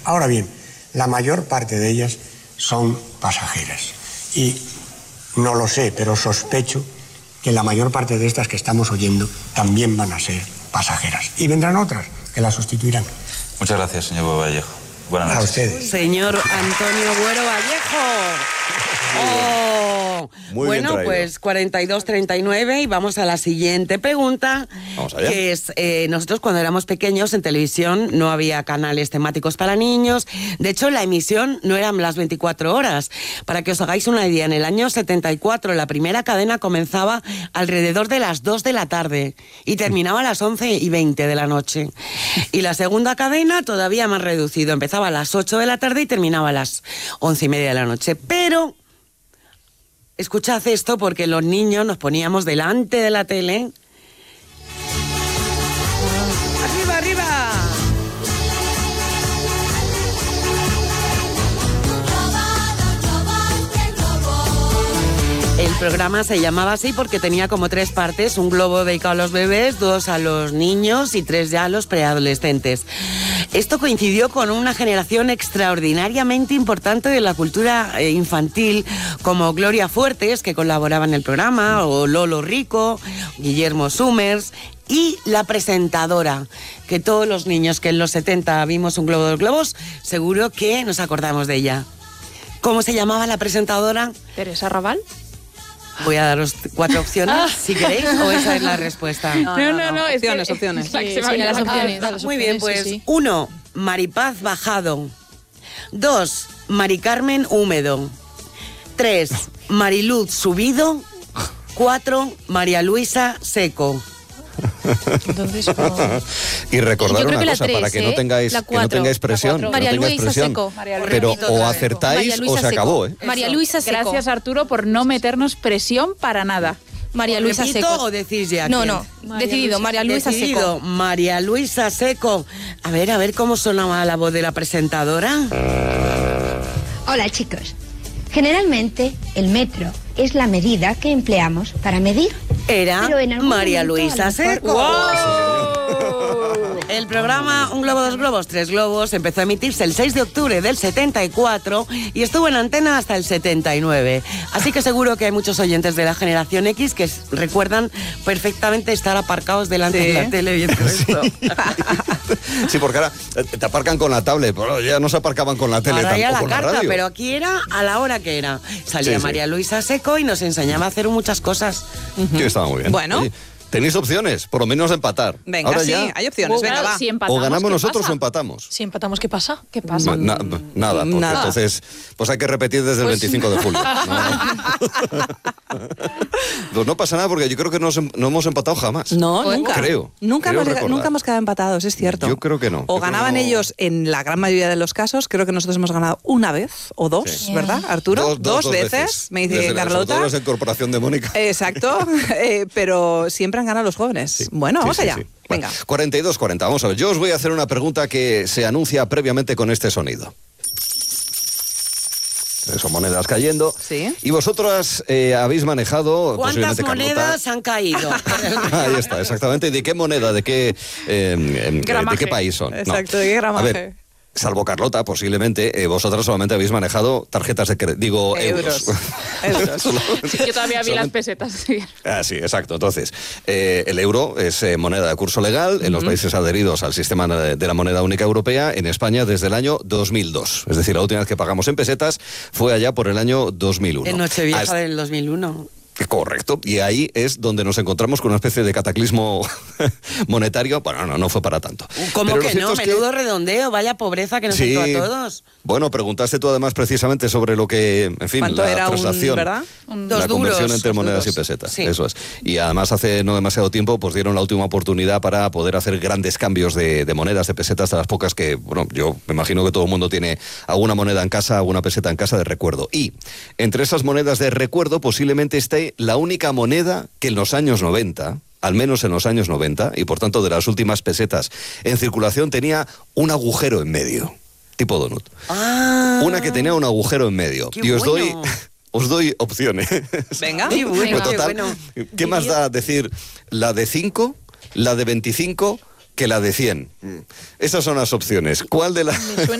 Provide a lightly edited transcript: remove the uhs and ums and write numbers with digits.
Ahora bien, la mayor parte de ellas son pasajeras. Y no lo sé, pero sospecho que la mayor parte de estas que estamos oyendo también van a ser pasajeras. Y vendrán otras que las sustituirán. Muchas gracias, señor Vallejo. Buenas noches. A ustedes. Señor Antonio Güero Vallejo. Oh. Bueno, pues 42-39 y vamos a la siguiente pregunta. Vamos allá. Que es, nosotros cuando éramos pequeños en televisión no había canales temáticos para niños. De hecho, la emisión no eran las 24 horas. Para que os hagáis una idea, en el año 74 la primera cadena comenzaba alrededor de las 2 de la tarde y terminaba a las 11:20 de la noche. Y la segunda cadena todavía más reducido, empezaba a las 8 de la tarde y terminaba a las 11:30 de la noche. Pero escuchad esto, porque los niños nos poníamos delante de la tele. ¡Arriba, arriba! El programa se llamaba así porque tenía como 3 partes: un globo dedicado a los bebés, 2 a los niños y 3 ya a los preadolescentes. Esto coincidió con una generación extraordinariamente importante de la cultura infantil, como Gloria Fuertes, que colaboraba en el programa, o Lolo Rico, Guillermo Summers, y la presentadora, que todos los niños que en los 70 vimos un globo de los globos, seguro que nos acordamos de ella. ¿Cómo se llamaba la presentadora? ¿Teresa Raval? Voy a daros 4 opciones, si queréis, o esa es la respuesta. No, Opciones, opciones. Sí, las opciones. Muy bien, pues 1, Maripaz Bajado. 2, Mari Carmen Húmedo. 3, Mariluz Subido. 4, María Luisa Seco. Entonces, Y recordar yo creo una que la cosa, 3, para que no tengáis, la que no 4, tengáis presión. la 4. María no tengáis Luisa presión. Seco. Pero o acertáis María Luisa o se Seco. acabó, ¿eh? María Luisa Seco. Gracias, Arturo, por no meternos presión para nada. María Luisa ¿Repito Seco. o decís ya? No, quién? no. Decidido, María Luisa Decidido, Seco. María Luisa Seco. A ver cómo sonaba la voz de la presentadora. Hola chicos. Generalmente el metro es la medida que empleamos para medir. Era Pero en algún María momento, Luisa a lo mejor- Seco. El programa Un Globo, Dos Globos, Tres Globos empezó a emitirse el 6 de octubre del 74 y estuvo en antena hasta el 79. Así que seguro que hay muchos oyentes de la generación X que recuerdan perfectamente estar aparcados delante de la tele viendo esto. Sí, porque ahora te aparcan con la tablet, pero ya no se aparcaban con la tele, Ahora ya tampoco la con la carta, radio. pero aquí era a la hora que era. Salía Sí, sí. María Luisa Seco y nos enseñaba a hacer muchas cosas. Sí, estaba muy bien. Bueno. Oye, tenéis opciones, por lo menos de empatar. Venga, ahora sí, ya, hay opciones. Venga, Claro, va. si empatamos, o ganamos ¿qué nosotros pasa? o empatamos. Si empatamos, ¿qué pasa? ¿Qué No, pasa? nada, porque Nada. entonces pues hay que repetir desde el 25 de julio. Pues no pasa nada porque yo creo que no hemos empatado jamás. No, nunca. Creo Nunca recordar. hemos quedado empatados, es cierto. Yo creo que no. O Yo creo ganaban que no. ellos en la gran mayoría de los casos. Creo que nosotros hemos ganado una vez o 2, Sí. ¿verdad, Arturo? Dos veces, me dice Desde sobre Carlota. todo la incorporación de Mónica. Exacto, pero siempre han ganado los jóvenes. Sí. Bueno, vamos Sí, sí, allá. sí. Venga. 42-40, vamos a ver. Yo os voy a hacer una pregunta que se anuncia previamente con este sonido. Son monedas cayendo. Sí. Y vosotras habéis manejado... ¿Cuántas posiblemente Carlota. monedas han caído? Ahí está, exactamente. ¿De qué moneda? ¿De qué, Gramaje. ¿de qué país son? No. Exacto, ¿de qué gramaje? A ver, salvo Carlota, posiblemente, vosotras solamente habéis manejado tarjetas de crédito, digo, euros. Euros. Sí, yo todavía vi las pesetas. Sí. Ah, sí, exacto. Entonces, el euro es moneda de curso legal en los países adheridos al sistema de la moneda única europea, en España desde el año 2002. Es decir, la última vez que pagamos en pesetas fue allá por el año 2001. En Nochevieja Hasta- del 2001. Correcto, y ahí es donde nos encontramos con una especie de cataclismo monetario. Bueno, no fue para tanto. ¿Cómo Pero lo que cierto no? es Menudo redondeo, vaya pobreza que nos Sí. entró a todos. Bueno, preguntaste tú además precisamente sobre lo que, en fin, ¿Cuánto la era transacción, verdad? Dos la conversión duros, entre dos monedas duros. y pesetas, Sí. eso es. Y además hace no demasiado tiempo pues dieron la última oportunidad para poder hacer grandes cambios de monedas, de pesetas, de las pocas que, bueno, yo me imagino que todo el mundo tiene alguna moneda en casa, alguna peseta en casa de recuerdo. Y entre esas monedas de recuerdo posiblemente esté la única moneda que en los años 90, al menos en los años 90, y por tanto de las últimas pesetas en circulación, tenía un agujero en medio, tipo donut. Ah, Una que tenía un agujero en medio. Qué Y os bueno. doy opciones. Venga. Qué bueno, Pues qué total, bueno. ¿qué más da decir la de 5, la de 25 que la de 100? Esas son las opciones. ¿Cuál de las... Me suena